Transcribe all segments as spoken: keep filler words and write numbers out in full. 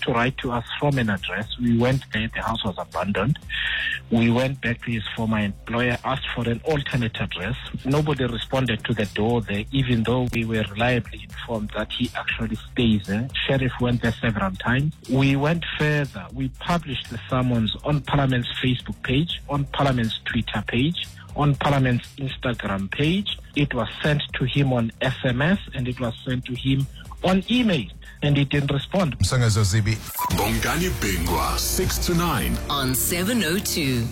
to write to us from an address. We went there, the house was abandoned. We went back to his former employer, asked for an alternate address. Nobody responded to the door there, even though we were reliably informed that he actually stays there. Sheriff went there several times. We went further. We published the summons on Parliament's Facebook page, on Parliament's Twitter page, on Parliament's Instagram page. It was sent to him on S M S, and it was sent to him on email, and he didn't respond. Msangazo Zibi. Bongani Bingwa, six to nine. On seven oh two.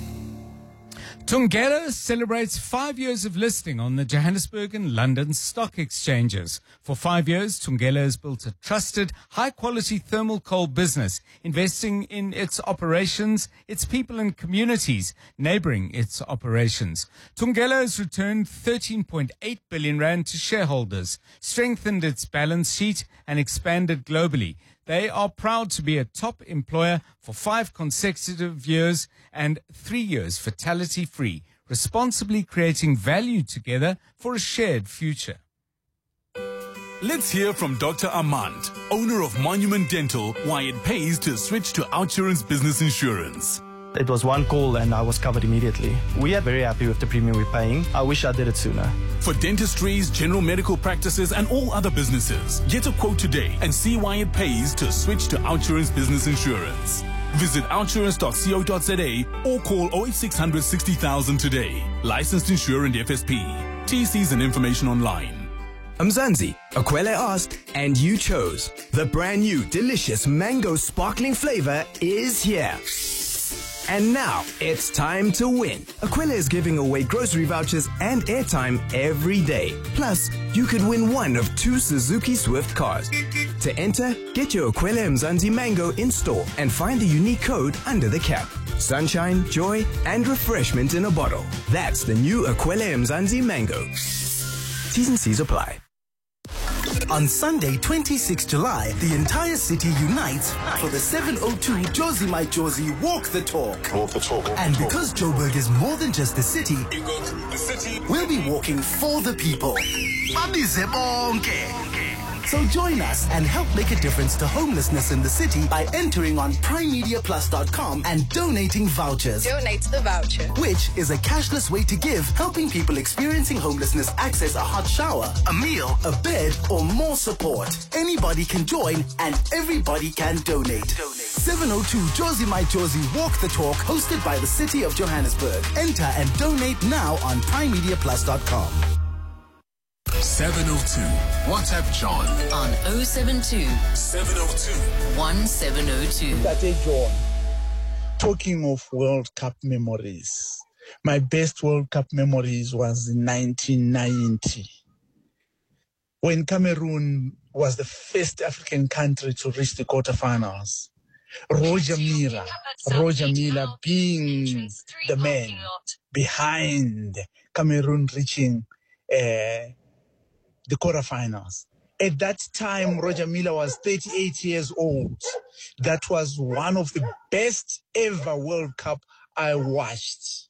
Thungela celebrates five years of listing on the Johannesburg and London stock exchanges. For five years, Thungela has built a trusted, high-quality thermal coal business, investing in its operations, its people and communities neighboring its operations. Thungela has returned thirteen point eight billion rand to shareholders, strengthened its balance sheet, and expanded globally. They are proud to be a top employer for five consecutive years and three years fatality-free, responsibly creating value together for a shared future. Let's hear from Doctor Armand, owner of Monument Dental, why it pays to switch to OUTsurance Business Insurance. It was one call and I was covered immediately. We are very happy with the premium we're paying. I wish I did it sooner. For dentistries, general medical practices and all other businesses, get a quote today and see why it pays to switch to OUTsurance Business Insurance. Visit outsurance dot co dot za or call oh eight six hundred sixty thousand today. Licensed insurer and F S P. T Cs and information online. Mzansi, Akwele asked and you chose. The brand new delicious mango sparkling flavor is here. And now, it's time to win. Aquila is giving away grocery vouchers and airtime every day. Plus, you could win one of two Suzuki Swift cars. To enter, get your Aquila Mzansi Mango in store and find the unique code under the cap. Sunshine, joy, and refreshment in a bottle. That's the new Aquila Mzansi Mango. T's and C's apply. On Sunday, twenty-sixth of July, the entire city unites for the seven oh two Josie My Josie Walk the Talk. Walk the talk. And because Joburg is more than just the city, You go through the city. we'll be walking for the people. So join us and help make a difference to homelessness in the city by entering on prime media plus dot com and donating vouchers. Donate the voucher. Which is a cashless way to give, helping people experiencing homelessness access a hot shower, a meal, a bed, or more support. Anybody can join and everybody can donate. seven oh two Josie My Josie Walk the Talk, hosted by the City of Johannesburg. Enter and donate now on prime media plus dot com. seven oh two. WhatsApp John On oh seven two, seven oh two. one seven oh two. Tate John, talking of World Cup memories, my best World Cup memories was in nineteen ninety, when Cameroon was the first African country to reach the quarterfinals. Roger Milla, Roger Milla being the man behind Cameroon reaching uh, the quarterfinals. At that time, Roger Milla was thirty-eight years old. That was one of the best ever World Cup I watched.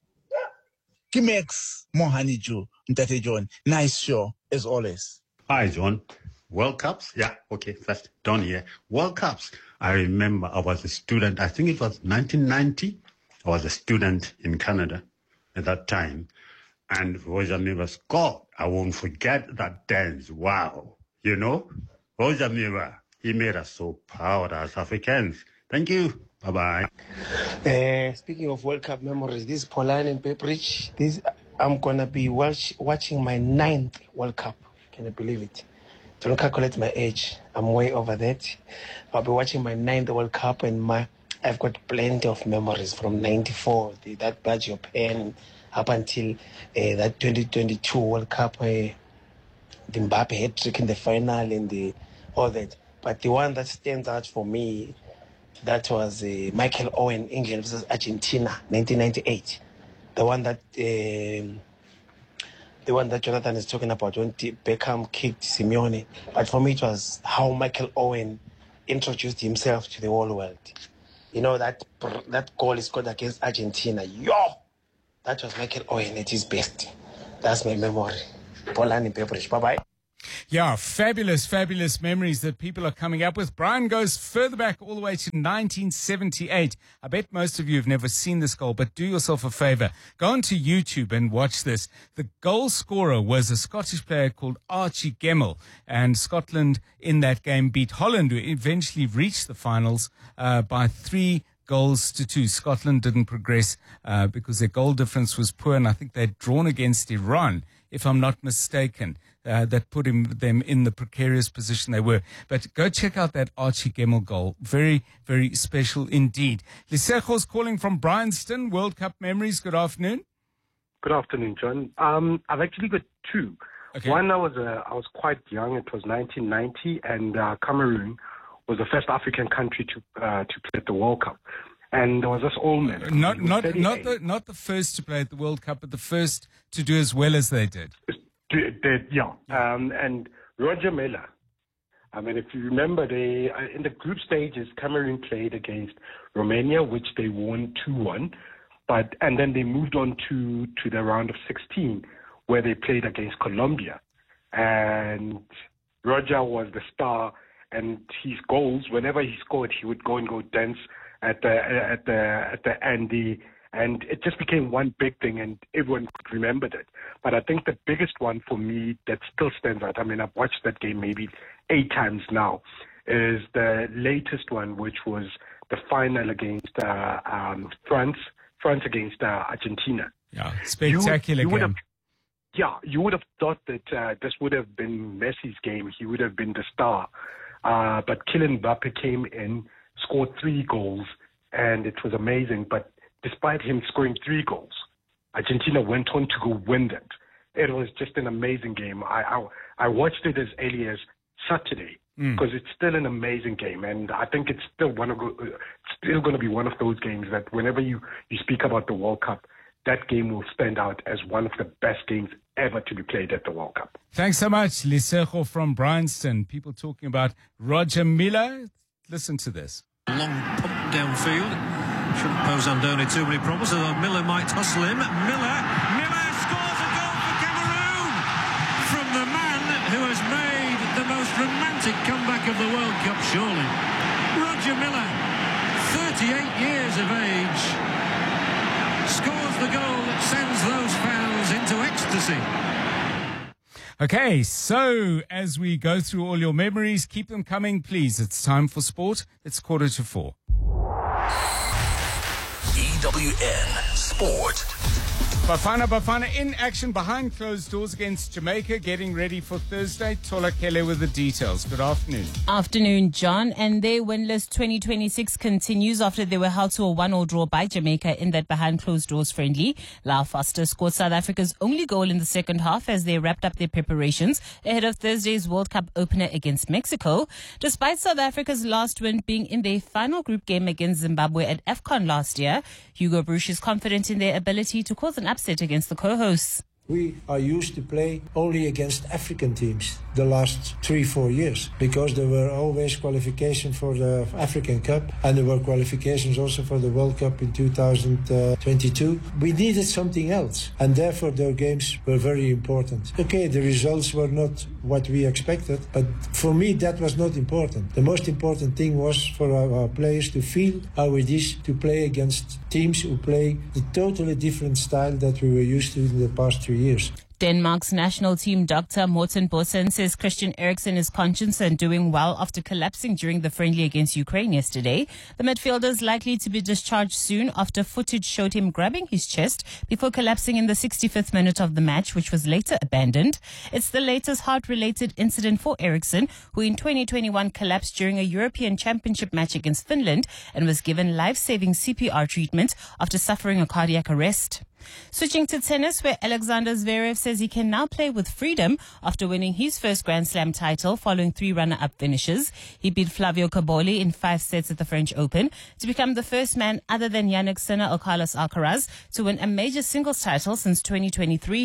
Kimex Mohaniju, Ntate John. Nice show, as always. Hi, John. World Cups? Yeah, okay, first, Don here. World Cups. I remember I was a student, I think it was nineteen ninety. I was a student in Canada at that time. And Roger Milla scored. I won't forget that dance. Wow. You know, Roger Milla, he made us so proud as Africans. Thank you. Bye-bye. Uh, speaking of World Cup memories, this is Pauline in Pepperidge. This, I'm going to be watch, watching my ninth World Cup. Can you believe it? Don't calculate my age. I'm way over that. I'll be watching my ninth World Cup, and my I've got plenty of memories from ninety-four, the, that Baggio pen, up until uh, that twenty twenty-two World Cup, uh, the Mbappe hat-trick in the final and the all that. But the one that stands out for me, that was uh, Michael Owen, England versus Argentina, nineteen ninety-eight. The one that uh, the one that Jonathan is talking about when Beckham kicked Simeone. But for me, it was how Michael Owen introduced himself to the whole world. You know, that that goal he scored against Argentina. Yo! That was Michael Owen at his best. That's my memory. Polani Pepperidge. Bye-bye. Yeah, fabulous, fabulous memories that people are coming up with. Brian goes further back all the way to nineteen seventy-eight. I bet most of you have never seen this goal, but do yourself a favor. Go onto YouTube and watch this. The goal scorer was a Scottish player called Archie Gemmell, and Scotland in that game beat Holland, who eventually reached the finals uh, by three goals to two. Scotland didn't progress uh, because their goal difference was poor, and I think they'd drawn against Iran, if I'm not mistaken. Uh, that put him, them in the precarious position they were. But go check out that Archie Gemmell goal. Very, very special indeed. Lisejo's calling from Bryanston. World Cup memories. Good afternoon. Good afternoon, John. Um, I've actually got two. Okay. One, I was uh, I was quite young. It was nineteen ninety, and uh, Cameroon was the first African country to uh, to play at the World Cup. And there was this old man. Not not not the not the first to play at the World Cup, but the first to do as well as they did. Did, yeah, um, and Roger Miller. I mean, if you remember, they uh, in the group stages, Cameroon played against Romania, which they won two one, but and then they moved on to to the round of sixteen, where they played against Colombia, and Roger was the star, and his goals, whenever he scored, he would go and go dance at the at the at the end. The, And it just became one big thing, and everyone remembered it. But I think the biggest one for me that still stands out, I mean, I've watched that game maybe eight times now, is the latest one, which was the final against uh, um, France, France against uh, Argentina. Yeah, spectacular you, you game. Have, yeah, you would have thought that uh, this would have been Messi's game. He would have been the star. Uh, but Kylian Mbappe came in, scored three goals, and it was amazing. But despite him scoring three goals, Argentina went on to go win that. It was just an amazing game. I I, I watched it as early as Saturday because mm. it's still an amazing game, and I think it's still one of it's still going to be one of those games that whenever you, you speak about the World Cup, that game will stand out as one of the best games ever to be played at the World Cup. Thanks so much, Lisejo from Bryanston. People talking about Roger Miller. Listen to this. Long pump downfield. Shouldn't pose Andone too many problems, although Miller might hustle him. Miller, Miller scores a goal for Cameroon from the man who has made the most romantic comeback of the World Cup, surely. Roger Miller, thirty-eight years of age, scores the goal that sends those fans into ecstasy. Okay, so as we go through all your memories, keep them coming, please. It's time for sport. It's quarter to four. E W N Sport. Bafana Bafana in action behind closed doors against Jamaica, getting ready for Thursday. Tola Kele with the details. Good afternoon. Afternoon, John. And their winless twenty twenty-six continues after they were held to a one-all draw by Jamaica in that behind closed doors friendly. Lau Foster scored South Africa's only goal in the second half as they wrapped up their preparations ahead of Thursday's World Cup opener against Mexico. Despite South Africa's last win being in their final group game against Zimbabwe at AFCON last year, Hugo Broos is confident in their ability to cause an upset against the co-hosts. We are used to play only against African teams the last three, four years because there were always qualifications for the African Cup and there were qualifications also for the World Cup in two thousand twenty-two. We needed something else and therefore their games were very important. Okay, the results were not what we expected, but for me that was not important. The most important thing was for our, our players to feel how it is to play against teams who play the totally different style that we were used to in the past three years. Denmark's national team doctor Morten Bossen says Christian Eriksen is conscious and doing well after collapsing during the friendly against Ukraine yesterday. The midfielder is likely to be discharged soon after footage showed him grabbing his chest before collapsing in the sixty-fifth minute of the match, which was later abandoned. It's the latest heart-related incident for Eriksen, who in twenty twenty-one collapsed during a European Championship match against Finland and was given life-saving C P R treatment after suffering a cardiac arrest. Switching to tennis, where Alexander Zverev says he can now play with freedom after winning his first Grand Slam title following three runner-up finishes. He beat Flavio Caboli in five sets at the French Open to become the first man other than Jannik Sinner or Carlos Alcaraz to win a major singles title since twenty twenty-three.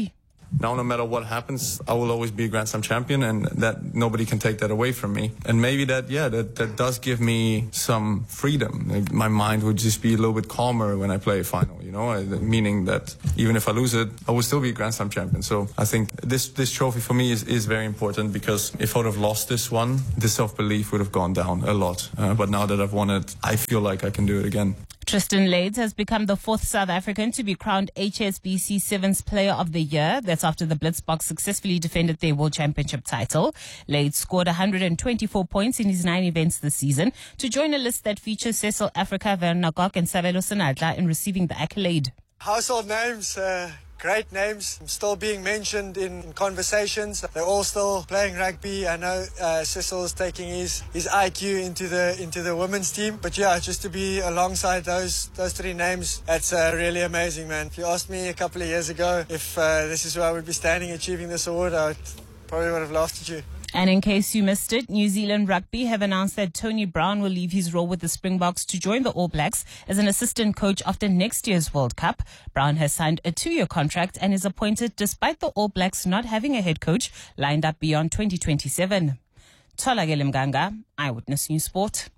now no matter what happens, I will always be a Grand Slam champion, and that nobody can take that away from me. And maybe that, yeah, that, that does give me some freedom. Like, my mind would just be a little bit calmer when I play a final, you know, meaning that even if I lose it, I will still be a Grand Slam champion. So I think this, this trophy for me is, is very important, because if I would have lost this one, the self-belief would have gone down a lot. Uh, but now that I've won it, I feel like I can do it again. Tristan Lades has become the fourth South African to be crowned H S B C Sevens Player of the Year. That's after the Blitzboks successfully defended their World Championship title. Lades scored one hundred twenty-four points in his nine events this season to join a list that features Cecil Africa, Werner Kok and Sabelo Senatla in receiving the accolade. Household names, uh, great names, still being mentioned in, in conversations. They're all still playing rugby. I know uh, Cecil's taking his, his I Q into the into the women's team. But yeah, just to be alongside those those three names, that's uh, really amazing, man. If you asked me a couple of years ago if uh, this is where I would be standing achieving this award, I would, probably would have laughed at you. And in case you missed it, New Zealand Rugby have announced that Tony Brown will leave his role with the Springboks to join the All Blacks as an assistant coach after next year's World Cup. Brown has signed a two-year contract and is appointed despite the All Blacks not having a head coach lined up beyond twenty twenty-seven. Tholakele Mganga, Eyewitness News Sport.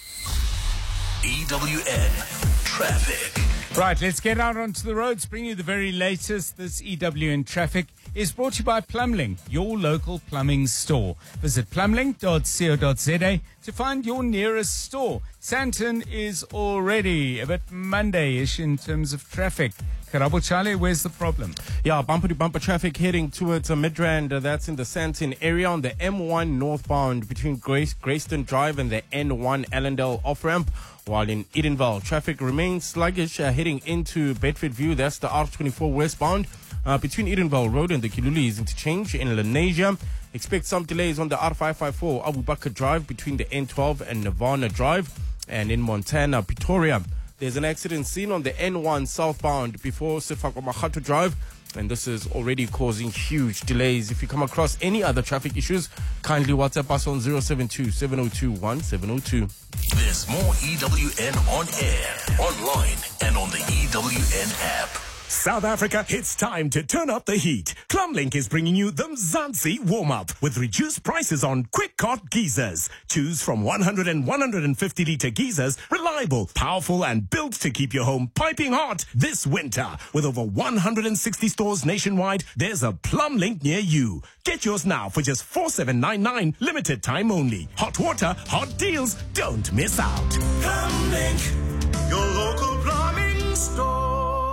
E W N Traffic. Right, let's get out onto the roads, bring you the very latest. This E W N Traffic is brought to you by Plumlink, your local plumbing store. Visit plumlink dot co dot za to find your nearest store. Sandton is already a bit Monday-ish in terms of traffic. Karabo Charlie, where's the problem? Yeah, bumper-to-bumper traffic heading towards uh, Midrand. Uh, that's in the Sandton area on the M one northbound between Grace, Grayston Drive and the N one Allendale off-ramp. While in Edenvale, traffic remains sluggish uh, heading into Bedfordview. That's the R twenty-four westbound uh, between Edenvale Road and the Kilulis interchange in Lenasia. Expect some delays on the R five fifty-four Abu Bakr Drive between the N twelve and Nirvana Drive. And in Montana, Pretoria, there's an accident seen on the N one southbound before Sefako Drive. And this is already causing huge delays. If you come across any other traffic issues, kindly WhatsApp us on zero seven two, seven zero two, one seven zero two. There's more E W N on air, online, and on the E W N app. South Africa, it's time to turn up the heat. Plumlink is bringing you the Mzansi warm-up with reduced prices on quick-cart geysers. Choose from one hundred and one hundred fifty litre geysers, reliable, powerful and built to keep your home piping hot this winter. With over one hundred sixty stores nationwide, there's a Plumlink near you. Get yours now for just four seven nine nine, limited time only. Hot water, hot deals, don't miss out. Plumlink, your local plumbing store.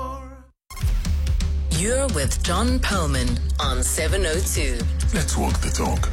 You're with John Perlman on seven oh two. Let's walk the talk.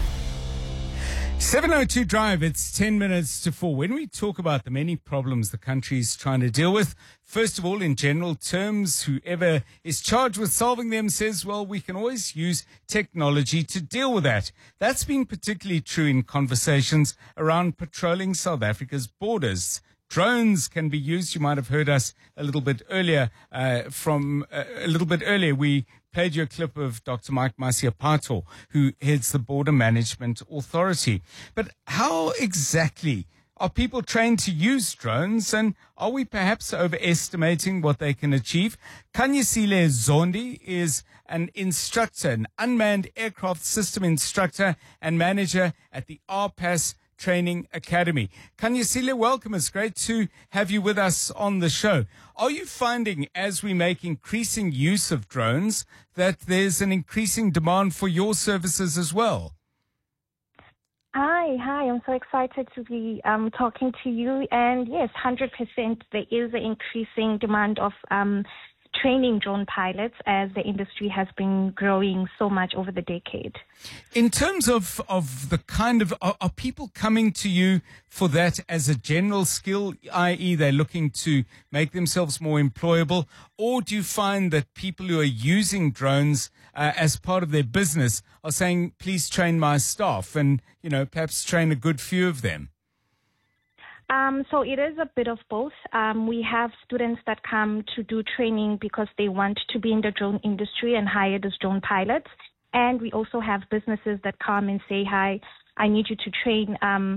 seven oh two Drive, it's ten minutes to four. When we talk about the many problems the country is trying to deal with, first of all, in general terms, whoever is charged with solving them says, well, we can always use technology to deal with that. That's been particularly true in conversations around patrolling South Africa's borders. Drones can be used. You might have heard us a little bit earlier uh, from uh, a little bit earlier. We played you a clip of Doctor Mike Masiapato, who heads the Border Management Authority. But how exactly are people trained to use drones, and are we perhaps overestimating what they can achieve? Kanyisile Zondi is an instructor, an unmanned aircraft system instructor and manager at the R P A S Training Academy. Kanyisile, welcome. It's great to have you with us on the show. Are you finding, as we make increasing use of drones, that there's an increasing demand for your services as well? Hi, hi. I'm so excited to be um, talking to you. And yes, one hundred percent there is an increasing demand of um, training drone pilots as the industry has been growing so much over the decade. In terms of, of the kind of, are, are people coming to you for that as a general skill, that is they're looking to make themselves more employable? Or do you find that people who are using drones uh, as part of their business are saying, please train my staff, and, you know, perhaps train a good few of them? Um, so it is a bit of both. Um, we have students that come to do training because they want to be in the drone industry and hire those drone pilots. And we also have businesses that come and say, hi, I need you to train um,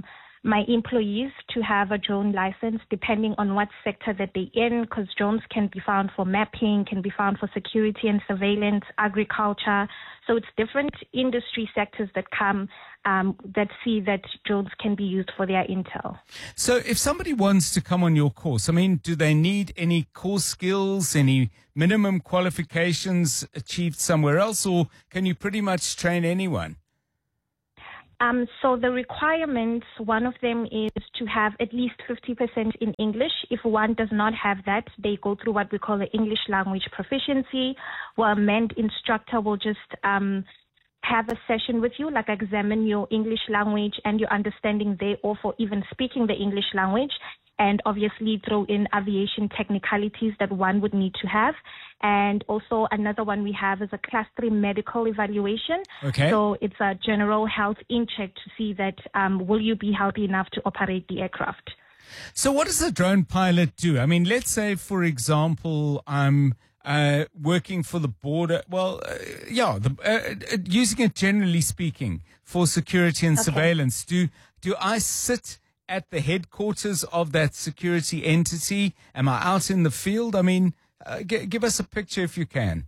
my employees to have a drone license depending on what sector that they're in, because drones can be found for mapping, can be found for security and surveillance, agriculture. So it's different industry sectors that come um, that see that drones can be used for their intel. So if somebody wants to come on your course, I mean, do they need any core skills, any minimum qualifications achieved somewhere else, or can you pretty much train anyone? Um, so the requirements, one of them is to have at least fifty percent in English. If one does not have that, they go through what we call the English language proficiency, where a manned instructor will just um, have a session with you, like examine your English language and your understanding there, or for even speaking the English language, and obviously throw in aviation technicalities that one would need to have. And also another one we have is a class three medical evaluation. Okay. So it's a general health in-check to see that um, will you be healthy enough to operate the aircraft. So what does a drone pilot do? I mean, let's say, for example, I'm uh, working for the border. Well, uh, yeah, the, uh, using it generally speaking for security and Okay. surveillance. Do do I sit at the headquarters of that security entity? Am I out in the field? I mean, uh, g- give us a picture if you can.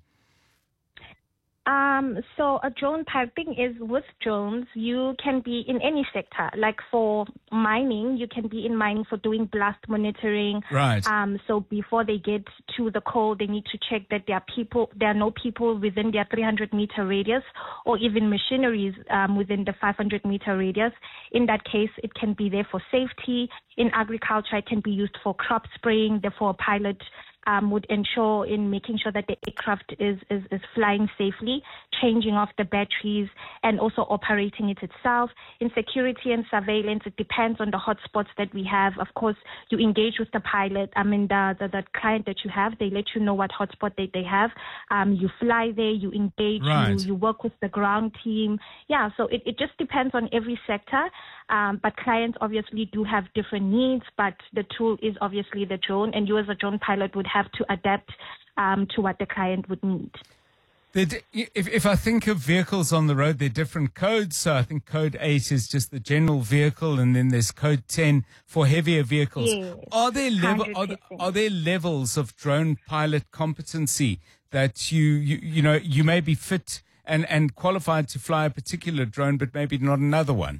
Um, so a drone piloting is with drones. You can be in any sector. Like for mining, you can be in mining for doing blast monitoring. Right. Um, so before they get to the coal, they need to check that there are people, there are no people within their three hundred meter radius, or even machineries um, within the five hundred meter radius. In that case, it can be there for safety. In agriculture, it can be used for crop spraying. Therefore, a pilot Um, would ensure in making sure that the aircraft is, is, is flying safely, changing off the batteries, and also operating it itself. In security and surveillance, it depends on the hotspots that we have. Of course, you engage with the pilot. I mean, the, the, the client that you have, they let you know what hotspot they, they have. Um, you fly there, you engage, Right. you, you work with the ground team. Yeah, so it, it just depends on every sector. Um, but clients obviously do have different needs, but the tool is obviously the drone, and you as a drone pilot would have to adapt um, to what the client would need. The, if, if I think of vehicles on the road, there are different codes. So I think code eight is just the general vehicle, and then there's code ten for heavier vehicles. Yes, are there level, are, one hundred there- percent. are there levels of drone pilot competency that you, you, you know, you may be fit and, and qualified to fly a particular drone, but maybe not another one?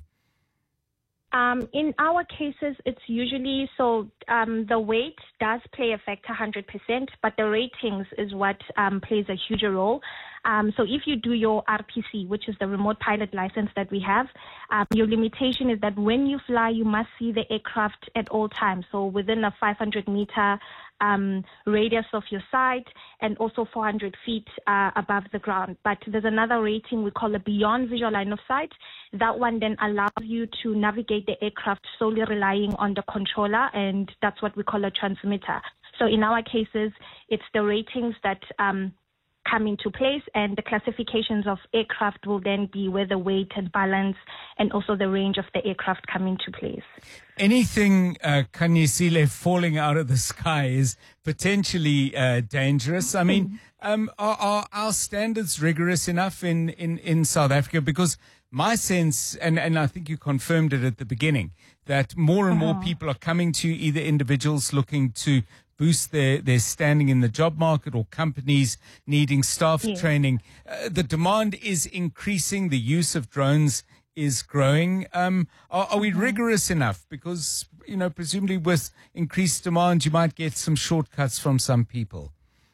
Um, in our cases, it's usually, so um, the weight does play a factor one hundred percent, but the ratings is what um, plays a huge role. Um, so if you do your R P C, which is the remote pilot license that we have, um, your limitation is that when you fly, you must see the aircraft at all times. So within a five hundred meter um, radius of your site, and also four hundred feet uh, above the ground. But there's another rating we call a beyond visual line of sight. That one then allows you to navigate the aircraft solely relying on the controller, and that's what we call a transmitter. So in our cases, it's the ratings that um, come into place, and the classifications of aircraft will then be where the weight and balance and also the range of the aircraft come into place. Anything, uh, Kanyisile, falling out of the sky is potentially uh, dangerous. I mean, um, are, are our standards rigorous enough in, in, in South Africa? Because my sense, and, and I think you confirmed it at the beginning, that more and more Uh-huh. people are coming to you, either individuals looking to boost their, their standing in the job market, or companies needing staff Yes. training. Uh, the demand is increasing. The use of drones is growing. Um, are, are we rigorous enough? Because, you know, presumably with increased demand, you might get some shortcuts from some people.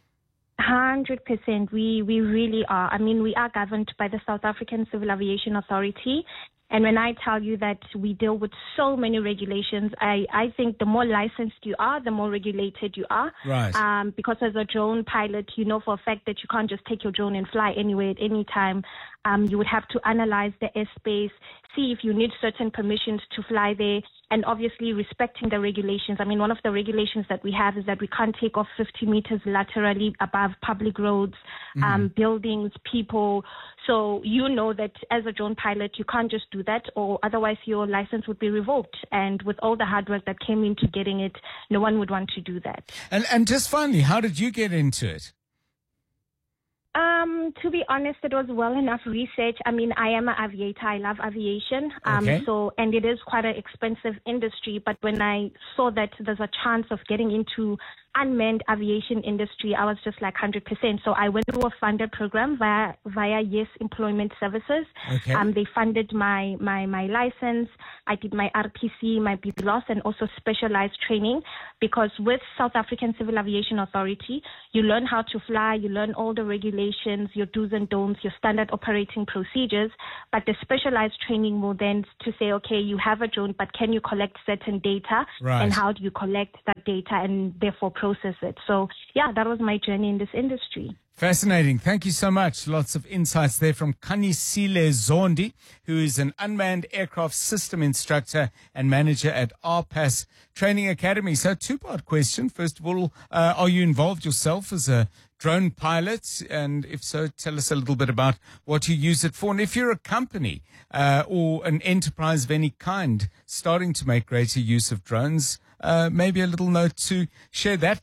Hundred percent. We we really are. I mean, we are governed by the South African Civil Aviation Authority, and when I tell you that we deal with so many regulations, I I think the more licensed you are, the more regulated you are. Right. Um, because as a drone pilot, you know for a fact that you can't just take your drone and fly anywhere at any time. Um, you would have to analyze the airspace, see if you need certain permissions to fly there, and obviously respecting the regulations. I mean, one of the regulations that we have is that we can't take off fifty meters laterally above public roads, Mhm. um, buildings, people. So you know that as a drone pilot, you can't just do that, or otherwise your license would be revoked. And with all the hard work that came into getting it, no one would want to do that. And, and just finally, how did you get into it? Um, to be honest, it was well enough research. I mean, I am an aviator. I love aviation. Um, Okay. so, and it is quite an expensive industry. But when I saw that there's a chance of getting into unmanned aviation industry, I was just like one hundred percent. So I went through a funded program via via Yes Employment Services. Okay. Um, they funded my my my license. I did my R P C, my B P L O S, and also specialized training, because with South African Civil Aviation Authority, you learn how to fly, you learn all the regulations, your do's and don'ts, your standard operating procedures. But the specialized training will then to say, okay, you have a drone, but can you collect certain data, Right. and how do you collect that data and therefore process it? So yeah, that was my journey in this industry. Fascinating. Thank you so much. Lots of insights there from Kanisile Zondi, who is an unmanned aircraft system instructor and manager at R P A S Training Academy. So two-part question. First of all, uh, are you involved yourself as a drone pilot? And if so, tell us a little bit about what you use it for. And if you're a company uh, or an enterprise of any kind starting to make greater use of drones, uh, maybe a little note to share that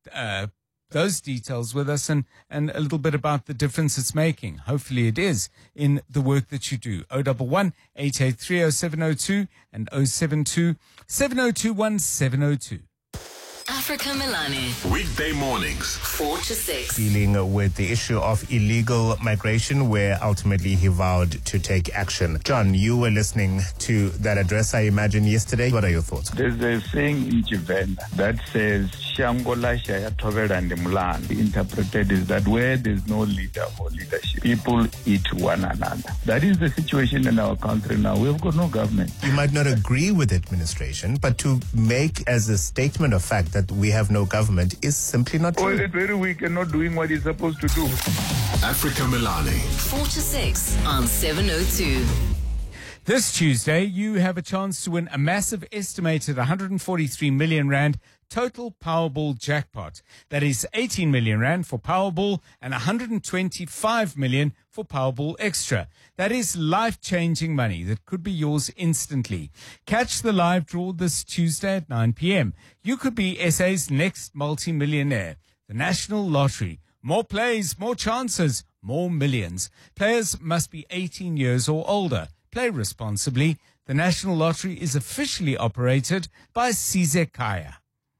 uh those details with us, and, and a little bit about the difference it's making. Hopefully it is in the work that you do. oh one one, eight eight three, oh seven oh two and oh seven two, seven oh two one, seven oh two. Africa Milani. Weekday mornings. four to six. Dealing with the issue of illegal migration, where ultimately he vowed to take action. John, you were listening to that address, I imagine, yesterday. What are your thoughts? There's a saying in Chivenda that says, Shangola Shaya Tovera and Mulan. Interpreted is that where there's no leader or leadership, people eat one another. That is the situation in our country now. We've got no government. You might not agree with administration, but to make as a statement of fact that we have no government is simply not Well, true. it's very weak and not doing what it's supposed to do. Africa Milani. four to six on seven oh two. This Tuesday, you have a chance to win a massive estimated one hundred forty-three million rand total Powerball jackpot. That is eighteen million rand for Powerball and one hundred twenty-five million for Powerball Extra. That is life-changing money that could be yours instantly. Catch the live draw this Tuesday at nine p.m. You could be S A's next multi-millionaire. The National Lottery. More plays, more chances, more millions. Players must be eighteen years or older. Play responsibly. The National Lottery is officially operated by Sizekaya.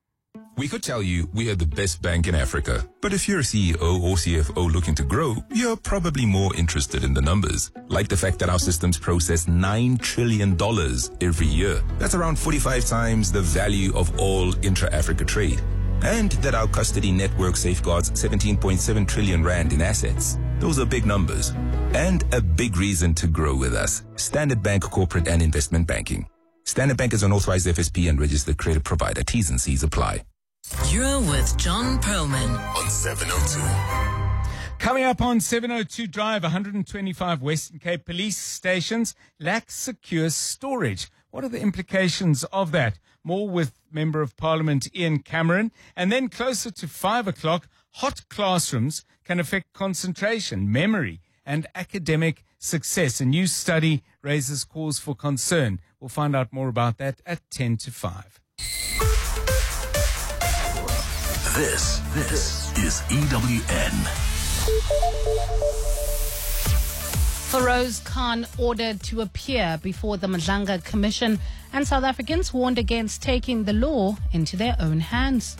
We could tell you we are the best bank in Africa. But if you're a C E O or C F O looking to grow, you're probably more interested in the numbers. Like the fact that our systems process nine trillion dollars every year. That's around forty-five times the value of all intra-Africa trade. And that our custody network safeguards seventeen point seven trillion rand in assets. Those are big numbers. And a big reason to grow with us. Standard Bank Corporate and Investment Banking. Standard Bank is an authorized F S P and registered credit provider. T's and C's apply. You're with John Perlman on seven oh two. Coming up on seven oh two Drive, one hundred twenty-five Western Cape police stations lack secure storage. What are the implications of that? More with Member of Parliament Ian Cameron. And then closer to five o'clock, hot classrooms can affect concentration, memory, and academic success. A new study raises cause for concern. We'll find out more about that at ten to five. This, this is E W N. Feroz Khan ordered to appear before the Madlanga Commission, and South Africans warned against taking the law into their own hands.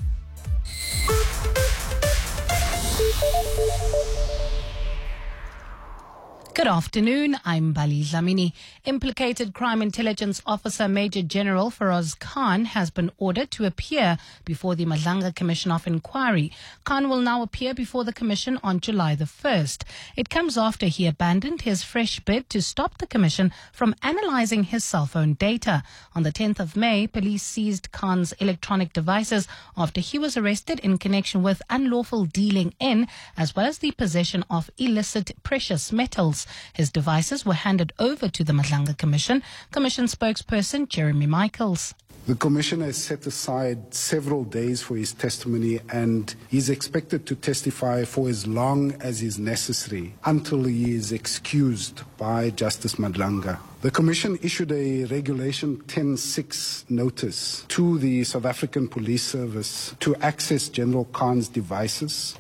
Good afternoon, I'm Bali Dlamini. Implicated Crime Intelligence Officer Major General Feroz Khan has been ordered to appear before the Madlanga Commission of Inquiry. Khan will now appear before the Commission on July the first. It comes after he abandoned his fresh bid to stop the Commission from analysing his cell phone data. On the tenth of May, police seized Khan's electronic devices after he was arrested in connection with unlawful dealing in, as well as the possession of illicit precious metals. His devices were handed over to the Madlanga Commission. Commission spokesperson Jeremy Michaels. The Commission has set aside several days for his testimony, and he's expected to testify for as long as is necessary until he is excused by Justice Madlanga. The Commission issued a Regulation ten six notice to the South African Police Service to access General Khan's devices.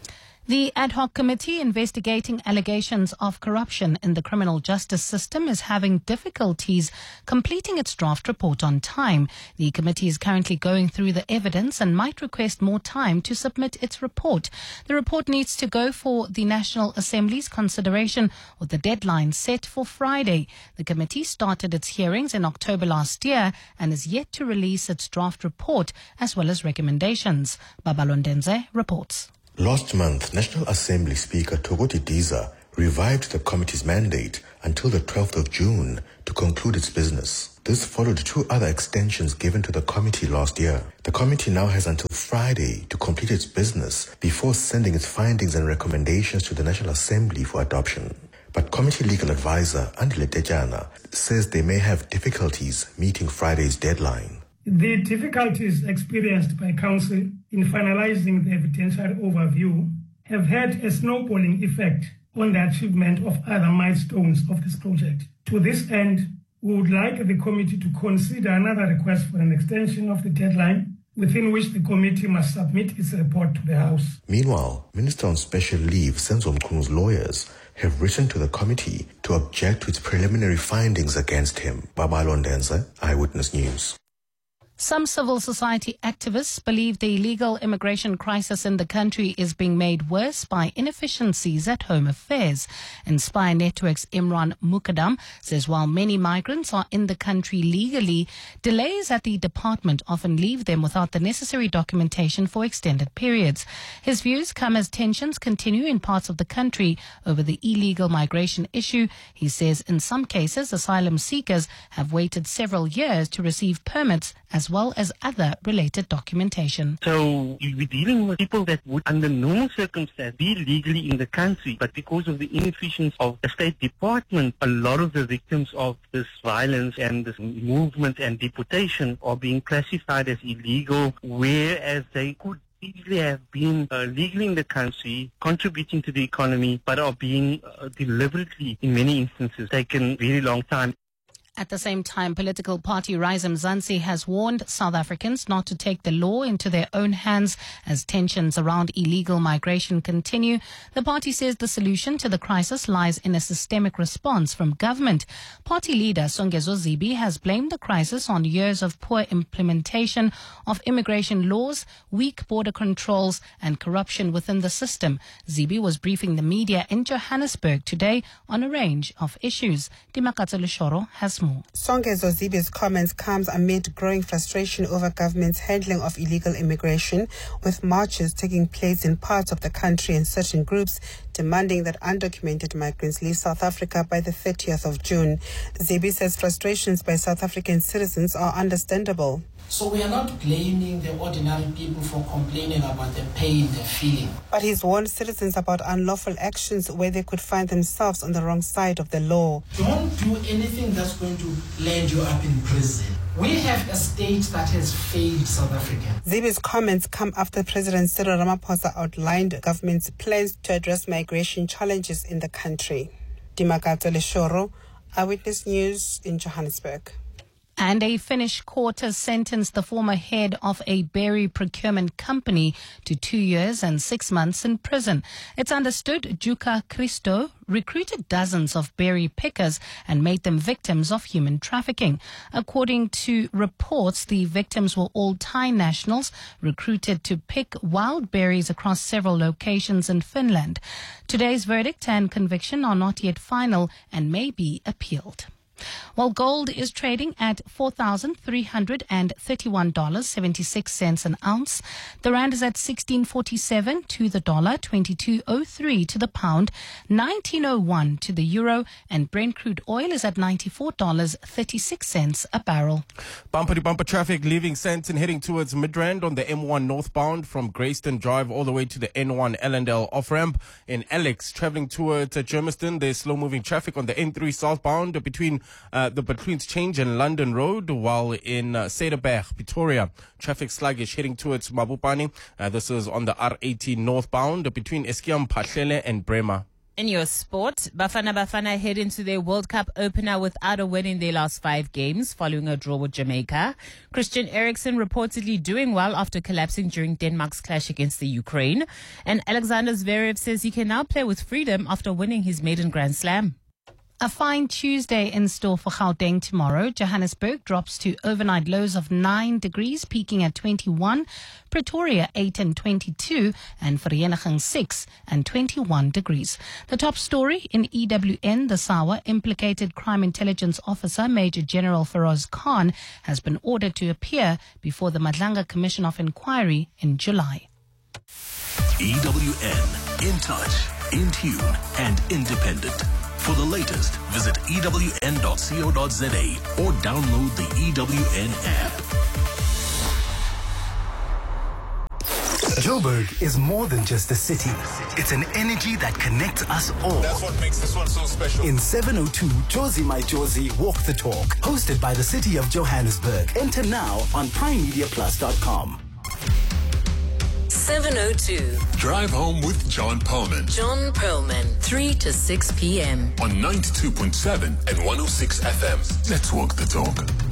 The ad hoc committee investigating allegations of corruption in the criminal justice system is having difficulties completing its draft report on time. The committee is currently going through the evidence and might request more time to submit its report. The report needs to go for the National Assembly's consideration with the deadline set for Friday. The committee started its hearings in October last year and is yet to release its draft report as well as recommendations. Babalondenze reports. Last month, National Assembly Speaker Thokoti Diza revived the committee's mandate until the twelfth of June to conclude its business. This followed two other extensions given to the committee last year. The committee now has until Friday to complete its business before sending its findings and recommendations to the National Assembly for adoption. But committee legal advisor Andile Tejana says they may have difficulties meeting Friday's deadline. The difficulties experienced by Council in finalizing the evidentiary overview have had a snowballing effect on the achievement of other milestones of this project. To this end, we would like the committee to consider another request for an extension of the deadline within which the committee must submit its report to the House. Meanwhile, Minister on Special Leave Senzo Mkhumu's lawyers have written to the committee to object to its preliminary findings against him. Babalondenze, Eyewitness News. Some civil society activists believe the illegal immigration crisis in the country is being made worse by inefficiencies at Home Affairs. Inspire Network's Imran Mukaddam says while many migrants are in the country legally, delays at the department often leave them without the necessary documentation for extended periods. His views come as tensions continue in parts of the country over the illegal migration issue. He says in some cases, asylum seekers have waited several years to receive permits as well as other related documentation. So we're dealing with people that would, under normal circumstances, be legally in the country, but because of the inefficiency of the State Department, a lot of the victims of this violence and this movement and deportation are being classified as illegal, whereas they could easily have been uh, legally in the country, contributing to the economy, but are being uh, deliberately, in many instances, taken a very long time. At the same time, political party Rise Mzansi has warned South Africans not to take the law into their own hands as tensions around illegal migration continue. The party says the solution to the crisis lies in a systemic response from government. Party leader Songezo Zibi has blamed the crisis on years of poor implementation of immigration laws, weak border controls and corruption within the system. Zibi was briefing the media in Johannesburg today on a range of issues. Dimakatso Leshoro has more. Songezo Zibi's comments comes amid growing frustration over government's handling of illegal immigration, with marches taking place in parts of the country and certain groups demanding that undocumented migrants leave South Africa by the thirtieth of June. Zibi says frustrations by South African citizens are understandable. So we are not blaming the ordinary people for complaining about the pain they're feeling. But he's warned citizens about unlawful actions where they could find themselves on the wrong side of the law. Don't do anything that's going to land you up in prison. We have a state that has failed South Africa. Zibi's comments come after President Cyril Ramaphosa outlined government's plans to address migration challenges in the country. Dimakatso Leshoro, Eyewitness News in Johannesburg. And a Finnish court has sentenced the former head of a berry procurement company to two years and six months in prison. It's understood Jukka Christo recruited dozens of berry pickers and made them victims of human trafficking. According to reports, the victims were all Thai nationals recruited to pick wild berries across several locations in Finland. Today's verdict and conviction are not yet final and may be appealed. While gold is trading at four thousand three hundred thirty-one dollars and seventy-six cents an ounce, the rand is at sixteen forty-seven to the dollar, twenty-two oh three to the pound, nineteen oh one to the euro, and Brent crude oil is at ninety-four dollars and thirty-six cents a barrel. Bumper to bumper traffic leaving Sandton heading towards Midrand on the M one northbound from Grayston Drive all the way to the N one Ellendale off-ramp. In Alex, traveling towards uh, Germiston, there's slow-moving traffic on the N three southbound between Uh, the Between Change and London Road, while in uh, Cederberg, Pretoria, traffic sluggish heading towards Mabopane. Uh, this is on the R eighteen northbound between Eskiam, Phahlele and Bremer. In your sport, Bafana Bafana head into their World Cup opener without a win in their last five games following a draw with Jamaica. Christian Eriksen reportedly doing well after collapsing during Denmark's clash against the Ukraine. And Alexander Zverev says he can now play with freedom after winning his maiden Grand Slam. A fine Tuesday in store for Gauteng tomorrow. Johannesburg drops to overnight lows of nine degrees, peaking at twenty-one. Pretoria eight and twenty-two, and Vereeniging six and twenty-one degrees. The top story in E W N, the SAWA, implicated crime intelligence officer Major General Feroz Khan has been ordered to appear before the Madlanga Commission of Inquiry in July. E W N, in touch, in tune, and independent. For the latest, visit E W N dot co dot za or download the E W N app. Joburg is more than just a city. It's an energy that connects us all. That's what makes this one so special. In seven oh two, Jozi My Jozi Walk the Talk, hosted by the City of Johannesburg. Enter now on prime media plus dot com. seven oh two. Drive home with John Perlman. John Perlman, three to six p.m. on ninety-two point seven and one oh six F M. Let's walk the talk.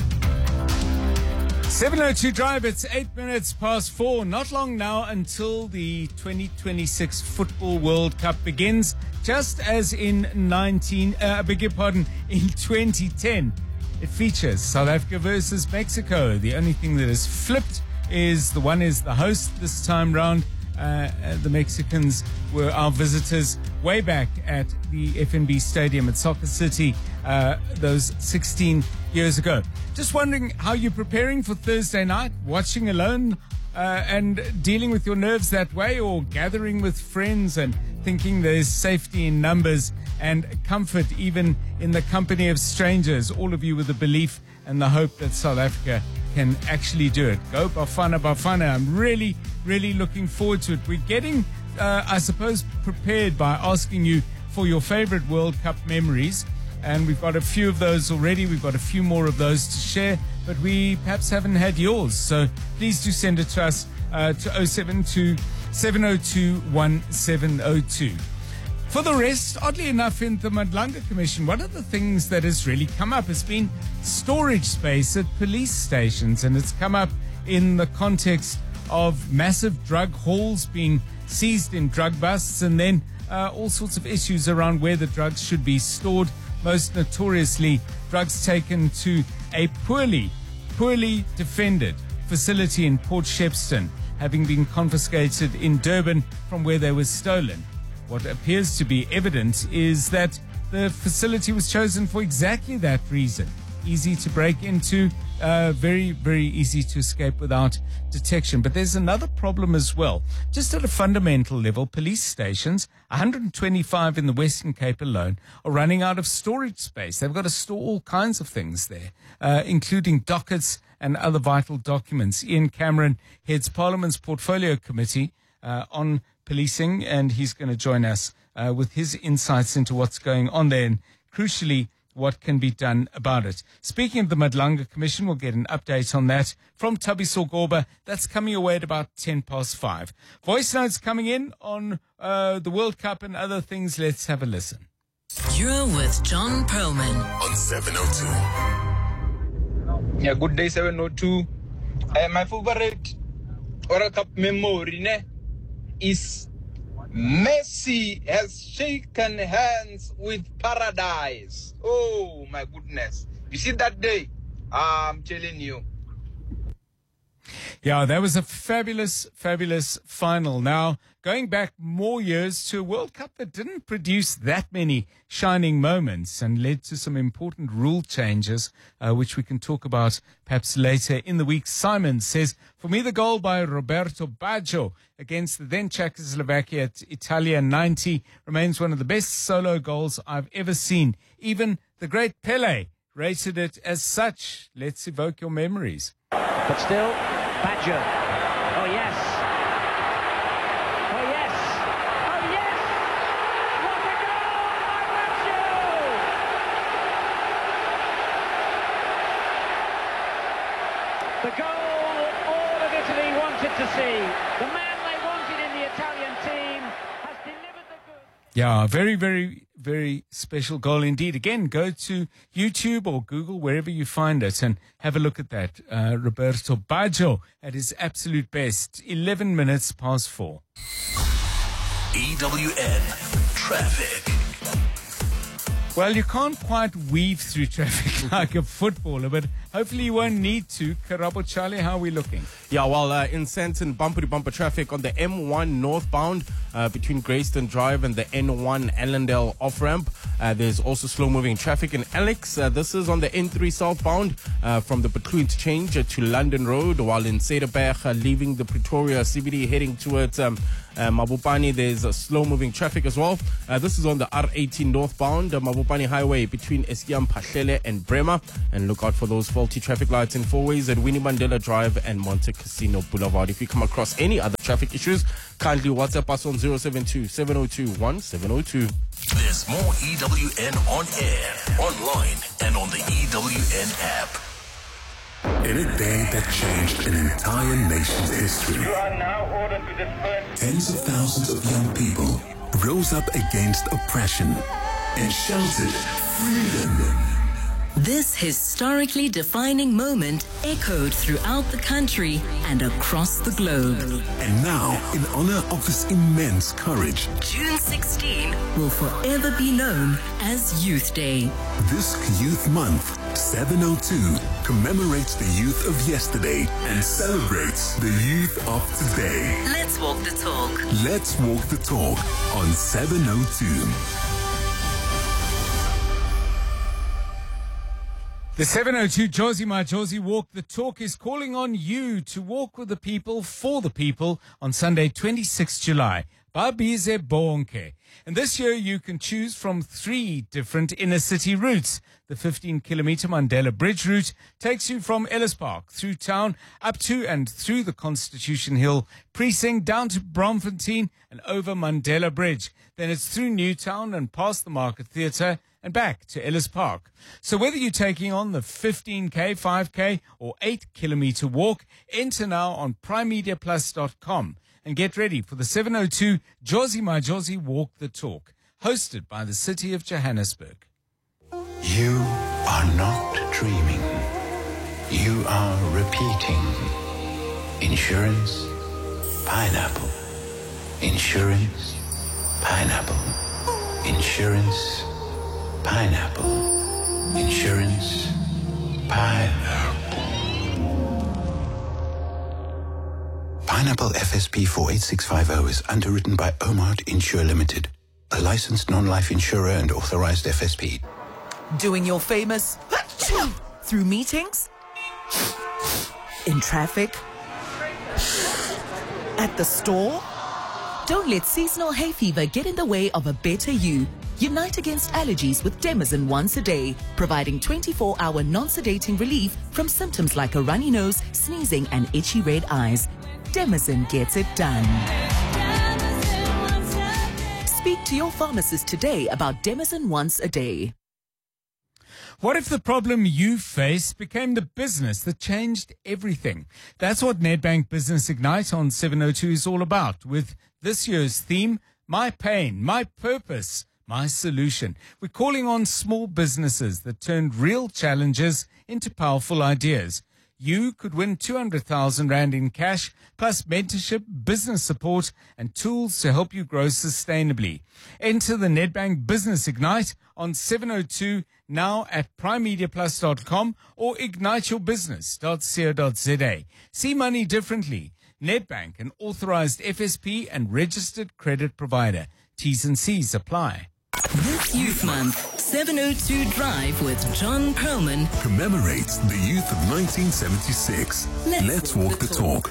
seven oh two Drive, it's eight minutes past four. Not long now until the twenty twenty-six Football World Cup begins. Just as in nineteen, uh, I beg your pardon, in twenty ten. It features South Africa versus Mexico. The only thing that is flipped is the one is the host this time round. Uh, the Mexicans were our visitors way back at the F N B Stadium at Soccer City uh, those sixteen years ago. Just wondering how you're preparing for Thursday night, watching alone uh, and dealing with your nerves that way, or gathering with friends and thinking there's safety in numbers and comfort even in the company of strangers, all of you with the belief and the hope that South Africa can actually do it. Go Bafana Bafana. I'm really, really looking forward to it. We're getting, uh, I suppose, prepared by asking you for your favorite World Cup memories. And we've got a few of those already. We've got a few more of those to share, but we perhaps haven't had yours. So please do send it to us uh, to oh seven two, seven oh two, one seven oh two. For the rest, oddly enough, in the Madlanga Commission, one of the things that has really come up has been storage space at police stations. And it's come up in the context of massive drug hauls being seized in drug busts, and then uh, all sorts of issues around where the drugs should be stored. Most notoriously, drugs taken to a poorly, poorly defended facility in Port Shepstone, having been confiscated in Durban from where they were stolen. What appears to be evident is that the facility was chosen for exactly that reason. Easy to break into, uh, very, very easy to escape without detection. But there's another problem as well. Just at a fundamental level, police stations, one hundred twenty-five in the Western Cape alone, are running out of storage space. They've got to store all kinds of things there, uh, including dockets and other vital documents. Ian Cameron heads Parliament's Portfolio Committee uh, on policing, and he's going to join us uh, with his insights into what's going on there and, crucially, what can be done about it. Speaking of the Madlanga Commission, we'll get an update on that from Thabiso Gorba. That's coming away at about ten past five. Voice notes coming in on uh, the World Cup and other things. Let's have a listen. You're with John Perlman on seven oh two. Yeah, good day, seven oh two. Uh, my favorite World Cup memory, ne? is Messi has shaken hands with paradise. Oh my goodness. You see that day? I'm telling you. Yeah, that was a fabulous, fabulous final. Now, going back more years to a World Cup that didn't produce that many shining moments and led to some important rule changes, uh, which we can talk about perhaps later in the week. Simon says, for me, the goal by Roberto Baggio against the then Czechoslovakia at Italia ninety remains one of the best solo goals I've ever seen. Even the great Pele rated it as such. Let's evoke your memories. But still, Baggio. Oh, yes. Oh, yes. Oh, yes. What a goal by Baggio! The goal all of Italy wanted to see. The man they wanted in the Italian team has delivered the goods. Yeah, very, very, very special goal indeed. Again, go to YouTube or Google, wherever you find it, and have a look at that. Uh, Roberto Baggio at his absolute best, eleven minutes past four. E W N Traffic. Well, you can't quite weave through traffic like a footballer, but hopefully you won't need to. Karabo Charlie, how are we looking? Yeah, well, uh, in Sandton, bumper-to-bumper traffic on the M one northbound uh, between Greyston Drive and the N one Allendale off-ramp. Uh, there's also slow-moving traffic in Alex. Uh, this is on the N three southbound uh, from the Bethlehem interchange uh, to London Road, while in Cederberg, uh, leaving the Pretoria C B D heading towards um, uh, Mabopane, there's uh, slow-moving traffic as well. Uh, this is on the R eighteen northbound, uh, Mabopane Highway between Esiam Pahlele and Bremer. And look out for those faulty traffic lights in four ways at Winnie Mandela Drive and Monte Casino Boulevard. If you come across any other traffic issues, kindly WhatsApp us on zero seven two, seven zero two, one seven zero two. There's more E W N on air, online, and on the E W N app. In a day that changed an entire nation's history, You are now ordered to disperse. tens of thousands of young people rose up against oppression and shouted freedom. This historically defining moment echoed throughout the country and across the globe. And now, in honor of this immense courage, June sixteenth will forever be known as Youth Day. this Youth Month, seven oh two, commemorates the youth of yesterday and celebrates the youth of today. Let's walk the talk. Let's walk the talk on seven oh two. The seven oh two Josie My Josie Walk the Talk is calling on you to walk with the people, for the people, on Sunday, twenty-sixth of July. Babize Bonke. And this year you can choose from three different inner city routes. The fifteen kilometer Mandela Bridge route takes you from Ellis Park through town up to and through the Constitution Hill precinct down to Bromfontein and over Mandela Bridge. Then it's through Newtown and past the Market Theatre and back to Ellis Park. So whether you're taking on the fifteen K, five K or eight kilometer walk, enter now on prime media plus dot com and get ready for the seven oh two Josie My Josie Walk the Talk, hosted by the City of Johannesburg. You are not dreaming. You are repeating. Insurance, pineapple. Insurance, pineapple. Insurance, pineapple. Insurance, pineapple. Pineapple F S P four eight six five zero is underwritten by Omart Insure Limited, a licensed non-life insurer and authorized F S P. Doing your famous through meetings, in traffic, at the store. Don't let seasonal hay fever get in the way of a better you. Unite against allergies with Demazin once a day, providing twenty-four hour non-sedating relief from symptoms like a runny nose, sneezing, and itchy red eyes. Demazin gets it done. Speak to your pharmacist today about Demazin once a day. What if the problem you face became the business that changed everything? That's what Nedbank Business Ignite on seven oh two is all about, with this year's theme, My Pain, My Purpose, My Solution. We're calling on small businesses that turned real challenges into powerful ideas. You could win two hundred thousand rand in cash, plus mentorship, business support, and tools to help you grow sustainably. Enter the Nedbank Business Ignite on seven oh two now at prime media plus dot com or ignite your business dot co dot za. See money differently. Nedbank, an authorized F S P and registered credit provider. T's and C's apply. This Youth Month, seven oh two Drive with John Perlman Commemorates the youth of nineteen seventy-six. Let's Let's walk the talk.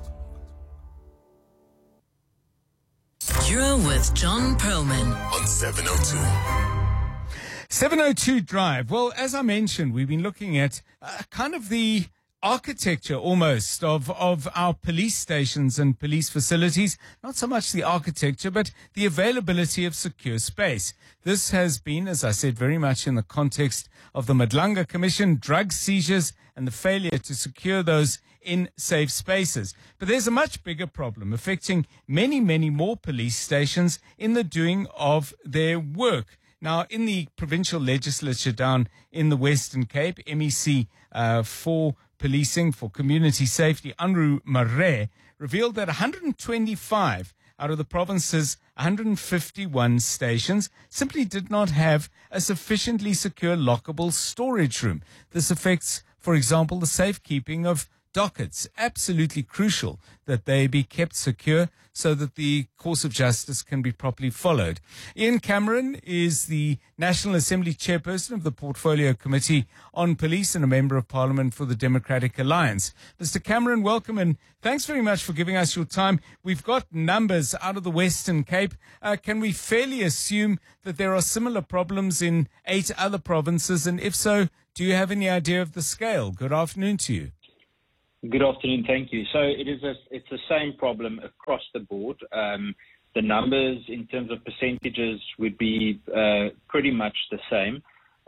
You're with John Perlman on seven oh two. seven oh two Drive. Well, as I mentioned, we've been looking at uh, kind of the architecture almost of, of our police stations and police facilities. Not so much the architecture, but the availability of secure space. This has been, as I said, very much in the context of the Madlanga Commission, drug seizures, and the failure to secure those in safe spaces. But there's a much bigger problem affecting many, many more police stations in the doing of their work. Now, in the provincial legislature down in the Western Cape, M E C uh, for Policing for Community Safety, Anru Marais, revealed that one hundred twenty-five out of the province's one hundred fifty-one stations simply did not have a sufficiently secure lockable storage room. This affects, for example, the safekeeping of dockets. Absolutely crucial that they be kept secure so that the course of justice can be properly followed. Ian Cameron is the National Assembly chairperson of the Portfolio Committee on Police and a member of Parliament for the Democratic Alliance. Mister Cameron, welcome, and thanks very much for giving us your time. We've got numbers out of the Western Cape. Uh, can we fairly assume that there are similar problems in eight other provinces? And if so, do you have any idea of the scale? Good afternoon to you. Good afternoon. Thank you. So it is a, it's the same problem across the board. Um, the numbers in terms of percentages would be uh, pretty much the same.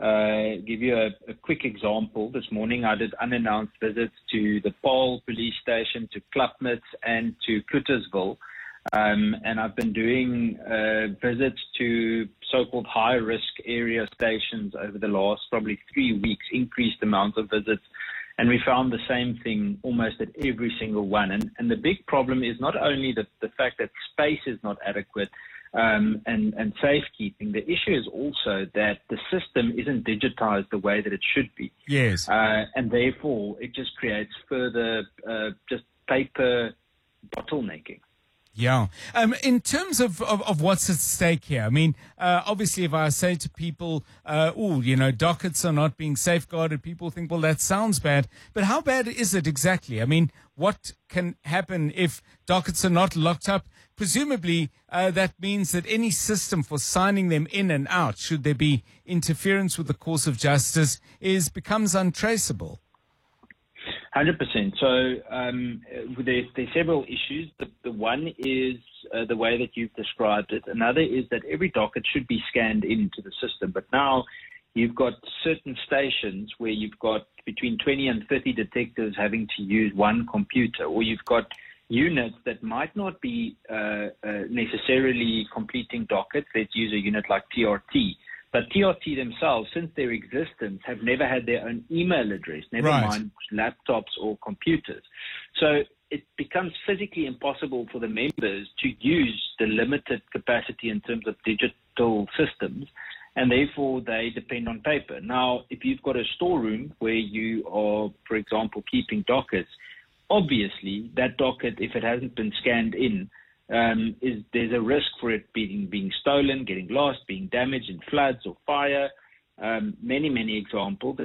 Uh, give you a, a quick example. This morning I did unannounced visits to the Paarl police station, to Klapmuts and to Cluttersville. Um, and I've been doing uh, visits to so-called high-risk area stations over the last probably three weeks, increased amounts of visits. And we found the same thing almost at every single one. And, and the big problem is not only the, the fact that space is not adequate um, and, and safekeeping. The issue is also that the system isn't digitized the way that it should be. Yes. Uh, and therefore, it just creates further uh, just paper bottlenecking. Yeah. Um, in terms of, of, of what's at stake here, I mean, uh, obviously, if I say to people, uh, oh, you know, dockets are not being safeguarded, people think, well, that sounds bad. But how bad is it exactly? I mean, what can happen if dockets are not locked up? Presumably, uh, that means that any system for signing them in and out, should there be interference with the course of justice, is becomes untraceable. one hundred percent. So um, there, there are several issues. The, the one is uh, the way that you've described it. Another is that every docket should be scanned into the system. But now you've got certain stations where you've got between twenty and thirty detectives having to use one computer, or you've got units that might not be uh, uh, necessarily completing dockets. Let's use a unit like T R T. But T R T themselves, since their existence, have never had their own email address, never Right. mind laptops or computers. So it becomes physically impossible for the members to use the limited capacity in terms of digital systems, and therefore they depend on paper. Now, if you've got a storeroom where you are, for example, keeping dockets, obviously that docket, if it hasn't been scanned in, Um, is there's a risk for it being being stolen, getting lost, being damaged in floods or fire. Um, many, many examples.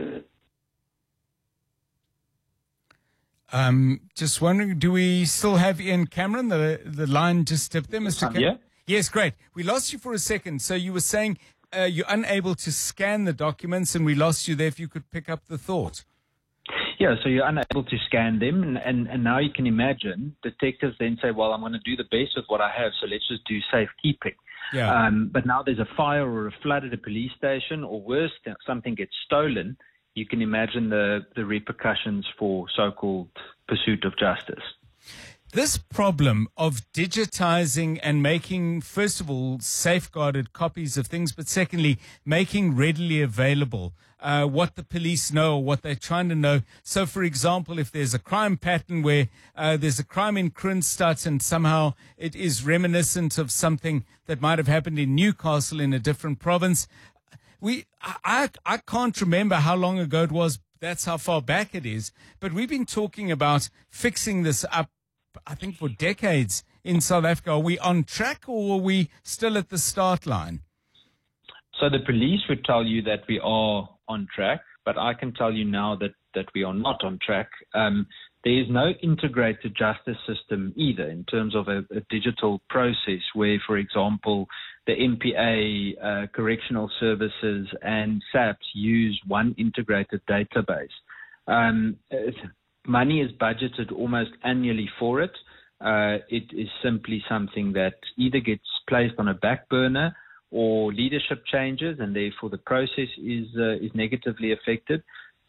Um, just wondering, do we still have Ian Cameron? The the line just tipped there, Mister Um, Cameron. yeah. Yes, great. We lost you for a second. So you were saying uh, you're unable to scan the documents, and we lost you there. If you could pick up the thought. Yeah, so you're unable to scan them, and, and, and now you can imagine detectives then say, well, I'm going to do the best with what I have, so let's just do safekeeping. Yeah. Um, but now there's a fire or a flood at a police station, or worse, something gets stolen. You can imagine the, the repercussions for so-called pursuit of justice. This problem of digitizing and making, first of all, safeguarded copies of things, but secondly, making readily available uh, what the police know or what they're trying to know. So, for example, if there's a crime pattern where uh, there's a crime in Kroonstad and somehow it is reminiscent of something that might have happened in Newcastle in a different province, we I, I can't remember how long ago it was. That's how far back it is. But we've been talking about fixing this up, I think, for decades in South Africa. Are we on track, or are we still at the start line? So the police would tell you that we are on track, but I can tell you now that, that we are not on track. Um, there is no integrated justice system either in terms of a, a digital process where, for example, the M P A, uh, correctional services and S A Ps use one integrated database. Um, money is budgeted almost annually for it. Uh, it is simply something that either gets placed on a back burner or leadership changes, and therefore the process is uh, is negatively affected.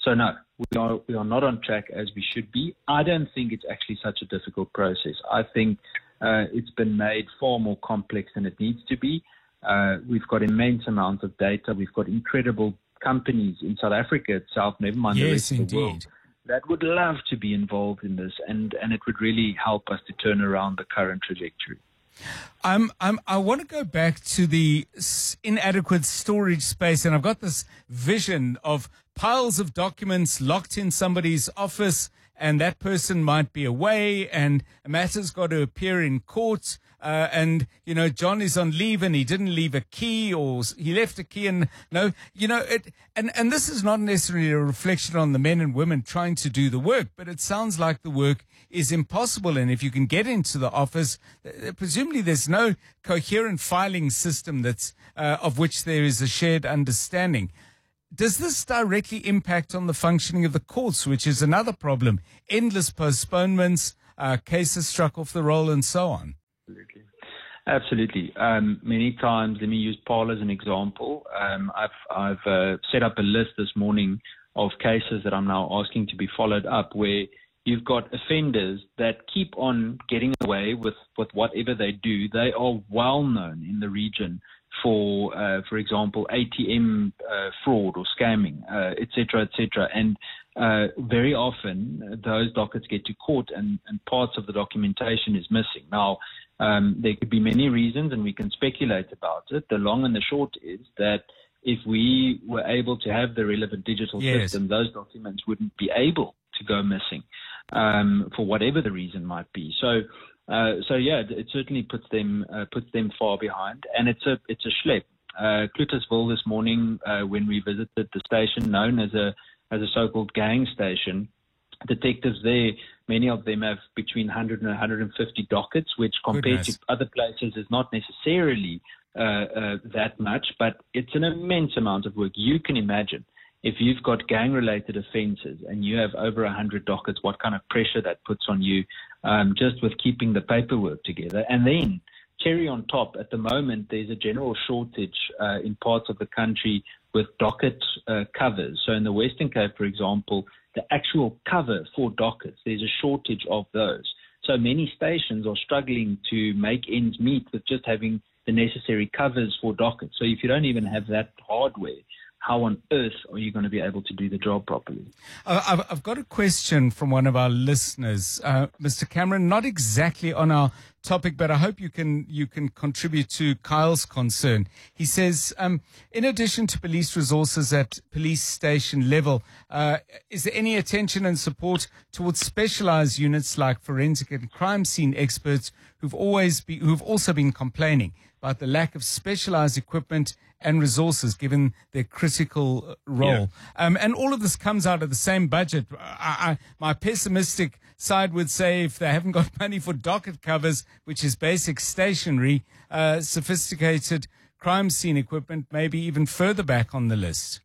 So no, we are we are not on track as we should be. I don't think it's actually such a difficult process. I think uh, it's been made far more complex than it needs to be. Uh, we've got immense amounts of data. We've got incredible companies in South Africa itself, never mind the Yes, rest of the indeed. world, that would love to be involved in this, and, and it would really help us to turn around the current trajectory. I'm, I'm, I want to go back to the s- inadequate storage space, and I've got this vision of piles of documents locked in somebody's office, and that person might be away, and a matter's got to appear in court, uh, and, you know, John is on leave and he didn't leave a key, or s- he left a key, and no, you know, it, and, and this is not necessarily a reflection on the men and women trying to do the work, but it sounds like the work is impossible, and if you can get into the office, uh, presumably there's no coherent filing system that's, uh, of which there is a shared understanding. Does this directly impact on the functioning of the courts, which is another problem? Endless postponements, uh, cases struck off the roll, and so on. Absolutely. Absolutely. Um, many times, let me use Paul as an example. Um, I've, I've uh, set up a list this morning of cases that I'm now asking to be followed up, where you've got offenders that keep on getting away with, with whatever they do. They are well known in the region for, uh, for example, A T M uh, fraud or scamming, uh, et cetera, et cetera. And uh, very often those dockets get to court and, and parts of the documentation is missing. Now, um, there could be many reasons and we can speculate about it. The long and the short is that if we were able to have the relevant digital Yes. system, those documents wouldn't be able to go missing um, for whatever the reason might be. So, Uh, so yeah, it, it certainly puts them uh, puts them far behind, and it's a it's a schlep. Uh, Clutersville this morning, uh, when we visited the station known as a as a so-called gang station, detectives there, many of them have between one hundred and one hundred fifty dockets, which compared Goodness. to other places is not necessarily uh, uh, that much, but it's an immense amount of work. You can imagine. If you've got gang-related offences and you have over one hundred dockets, what kind of pressure that puts on you um, just with keeping the paperwork together. And then, cherry on top, at the moment, there's a general shortage uh, in parts of the country with docket uh, covers. So in the Western Cape, for example, the actual cover for dockets, there's a shortage of those. So many stations are struggling to make ends meet with just having the necessary covers for dockets. So if you don't even have that hardware, how on earth are you going to be able to do the job properly? Uh, I've, I've got a question from one of our listeners, uh, Mister Cameron, not exactly on our topic, but I hope you can you can contribute to Kyle's concern. He says, um, in addition to police resources at police station level, uh, is there any attention and support towards specialized units like forensic and crime scene experts who've always be, who've also been complaining about the lack of specialized equipment and resources given their critical role? Yeah. Um, and all of this comes out of the same budget. I, I, my pessimistic side would say if they haven't got money for docket covers, which is basic stationery, uh, sophisticated crime scene equipment, maybe even further back on the list.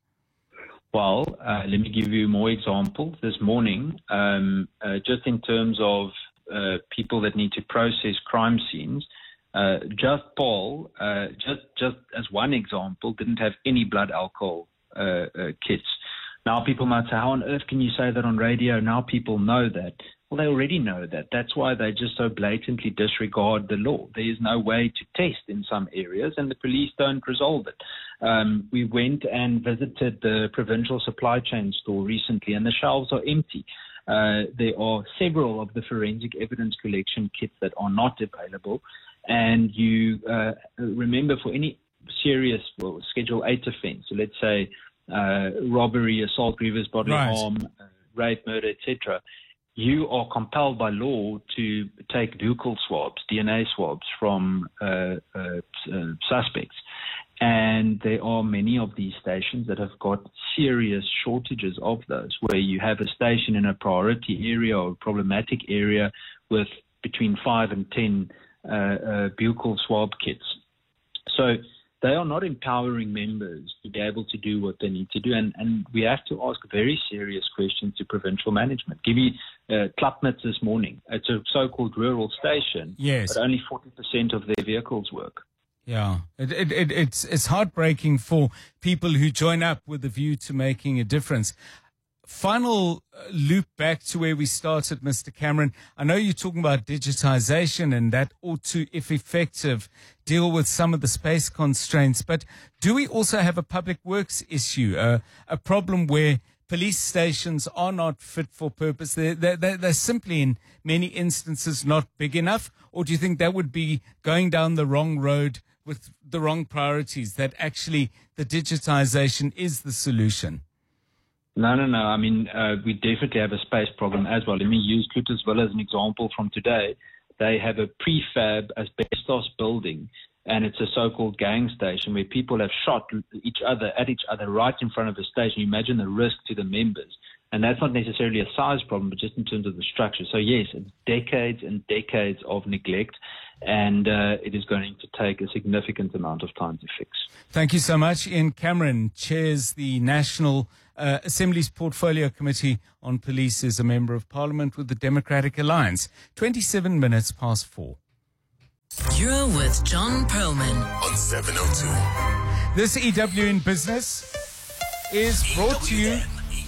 Well, uh, let me give you more examples. This morning, um, uh, just in terms of uh, people that need to process crime scenes, Uh, Just Paul, uh, just just as one example, didn't have any blood alcohol uh, uh, kits. Now people might say, how on earth can you say that on radio? Now people know that. Well, they already know that. That's why they just so blatantly disregard the law. There is no way to test in some areas, and the police don't resolve it. Um, we went and visited the provincial supply chain store recently, and the shelves are empty. Uh, there are several of the forensic evidence collection kits that are not available. And you uh, remember, for any serious well, Schedule eight offense, so let's say uh, robbery, assault, grievous bodily Right. harm, uh, rape, murder, et cetera, you are compelled by law to take buccal swabs, D N A swabs from uh, uh, uh, suspects. And there are many of these stations that have got serious shortages of those, where you have a station in a priority area or a problematic area with between five and ten Uh, uh, buccal swab kits. So they are not empowering members to be able to do what they need to do. And, and we have to ask very serious questions to provincial management. Give me uh, Klapnitz this morning. It's a so-called rural station, Yes. but only forty percent of their vehicles work. Yeah, it, it, it, it's, it's heartbreaking for people who join up with a view to making a difference. final loop back to where we started, Mister Cameron. I know you're talking about digitization and that ought to, if effective, deal with some of the space constraints. But do we also have a public works issue, uh, a problem where police stations are not fit for purpose? They're, they're, they're simply, in many instances, not big enough? Or do you think that would be going down the wrong road with the wrong priorities, that actually the digitization is the solution? No, no, no. I mean, uh, we definitely have a space problem as well. Let me use Cloetusville as an example from today. They have a prefab asbestos building, and it's a so-called gang station where people have shot each other at each other right in front of the station. Imagine the risk to the members. And that's not necessarily a size problem, but just in terms of the structure. So, yes, it's decades and decades of neglect, and uh, it is going to take a significant amount of time to fix. Thank you so much. Ian Cameron chairs the National uh, Assembly's Portfolio Committee on Police, is a Member of Parliament with the Democratic Alliance. twenty-seven minutes past four. You're with John Perlman on seven oh two. This E W in Business is brought to you...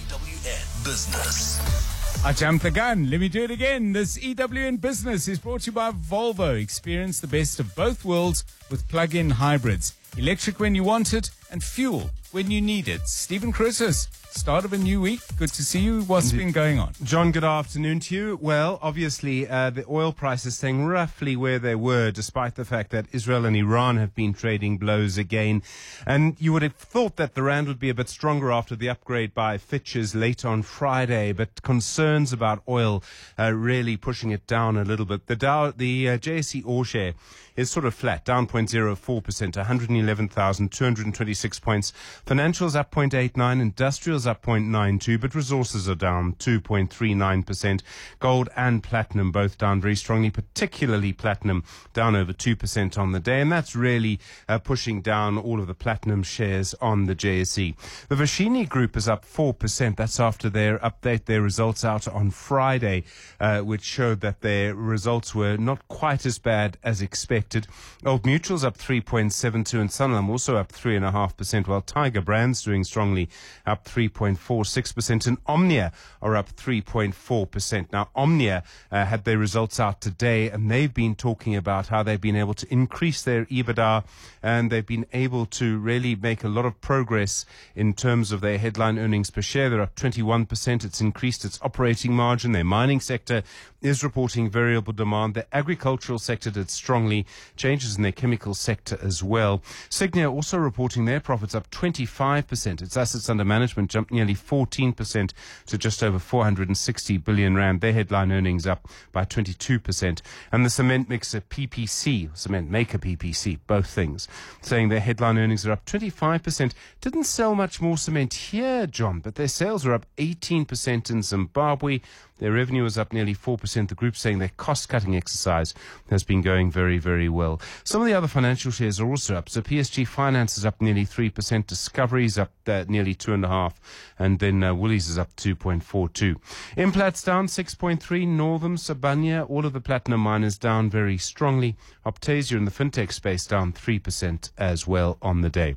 Business. I jumped the gun. Let me do it again. This E W in Business is brought to you by Volvo. Experience the best of both worlds with plug-in hybrids. Electric when you want it and fuel when you need it. Stephen Christus, start of a new week. Good to see you. What's been going on? John, good afternoon to you. Well, obviously, uh, the oil prices staying roughly where they were, despite the fact that Israel and Iran have been trading blows again. And you would have thought that the rand would be a bit stronger after the upgrade by Fitch's late on Friday, but concerns about oil uh, really pushing it down a little bit. The Dow, the uh, J S E All Share is sort of flat, down zero point zero four percent, one hundred eleven thousand two hundred twenty-six points. Financials up zero point eight nine, industrials up zero point nine two, but resources are down two point three nine percent. Gold and platinum both down very strongly, particularly platinum down over two percent on the day, and that's really uh, pushing down all of the platinum shares on the J S E. The Vashini Group is up four percent. That's after their update, their results out on Friday, uh, which showed that their results were not quite as bad as expected. Old Mutual's up three point seven two and Sanlam also up three point five percent, while Tiger Brands doing strongly up three point four six percent, and Omnia are up three point four percent. Now, Omnia uh, had their results out today, and they've been talking about how they've been able to increase their EBITDA, and they've been able to really make a lot of progress in terms of their headline earnings per share. They're up twenty-one percent. It's increased its operating margin. Their mining sector is reporting variable demand. The agricultural sector did strongly, changes in their chemical sector as well. Signia also reporting their profits up twenty-five percent. Its assets under management jumped nearly fourteen percent to just over four hundred sixty billion rand. Their headline earnings up by twenty-two percent. And the cement mixer P P C, cement maker P P C, both things, saying their headline earnings are up twenty-five percent. Didn't sell much more cement here, John, but their sales are up eighteen percent in Zimbabwe. Their revenue is up nearly four percent. The group saying their cost-cutting exercise has been going very, very well. Some of the other financial shares are also up. So P S G Finance is up nearly three percent. Discovery is up uh, nearly two point five percent. And then uh, Woolies is up two point four two. Implat's down six point three. Northam, Sabania, all of the platinum miners down very strongly. Optasia in the fintech space down three percent as well on the day.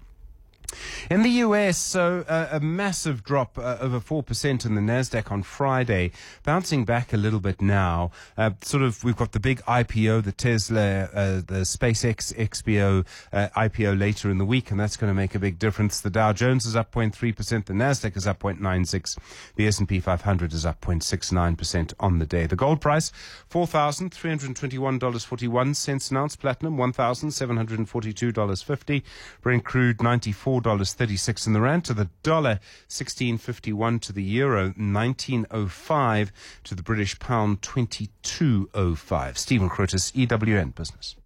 In the U S, so uh, a massive drop, uh, over four percent in the NASDAQ on Friday, bouncing back a little bit now. Uh, sort of, we've got the big I P O, the Tesla, uh, the SpaceX X P O uh, I P O later in the week, and that's going to make a big difference. The Dow Jones is up zero point three percent, the NASDAQ is up zero point nine six, the S and P five hundred is up zero point six nine percent on the day. The gold price, four thousand three hundred twenty-one dollars and forty-one cents an ounce. Platinum, one thousand seven hundred forty-two dollars and fifty cents. Brent crude, ninety-four dollars and thirty-six cents in the rand. To the dollar, sixteen fifty-one. To the euro, nineteen oh five. To the British pound, twenty-two oh five. Stephen Crotus, E W N Business.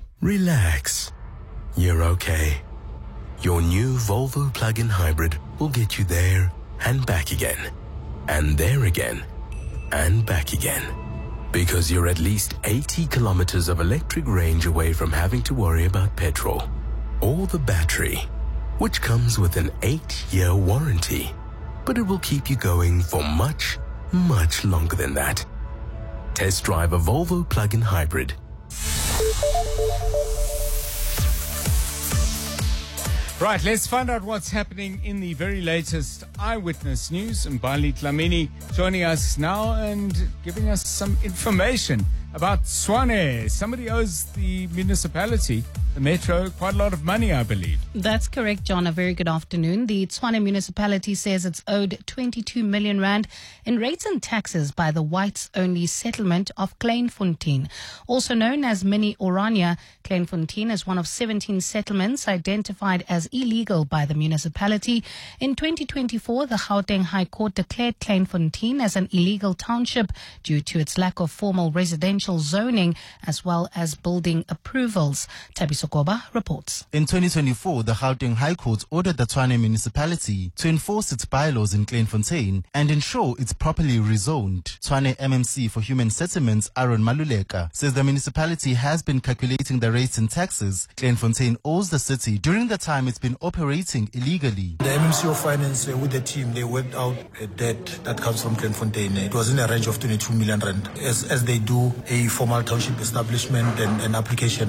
Relax. You're okay. Your new Volvo plug-in hybrid will get you there and back again. And there again. And back again. Because you're at least eighty kilometers of electric range away from having to worry about petrol or the battery, which comes with an eight-year warranty. But it will keep you going for much, much longer than that. Test drive a Volvo plug-in hybrid. Right, let's find out what's happening in the very latest eyewitness news. Mbali Dlamini joining us now and giving us some information about Tshwane. Somebody owes the municipality, the metro, quite a lot of money, I believe. That's correct, John. A very good afternoon. The Tshwane municipality says it's owed twenty-two million rand in rates and taxes by the whites-only settlement of Kleinfontein. Also known as Mini Orania, Kleinfontein is one of seventeen settlements identified as illegal by the municipality. In twenty twenty-four, the Gauteng High Court declared Kleinfontein as an illegal township due to its lack of formal residential zoning as well as building approvals. Tabiso Koba reports. In twenty twenty-four, the Gauteng High Court ordered the Tshwane municipality to enforce its bylaws in Kleinfontein and ensure it's properly rezoned. Tshwane M M C for Human Settlements, Aaron Maluleka, says the municipality has been calculating the rates and taxes Kleinfontein owes the city during the time it's been operating illegally. The M M C of Finance uh, with the team, they worked out a debt that comes from Kleinfontein. It was in a range of twenty-two million rand. As, as they do a formal township establishment and an application